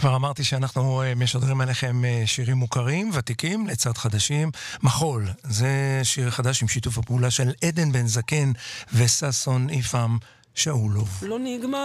כבר אמרתי שאנחנו משדרים עליכם שירים מוכרים, ותיקים, לצד חדשים. מחול, זה שיר חדש עם שיתוף הפעולה של עדן בן זקן וססון איפם שאולוב. לא נגמר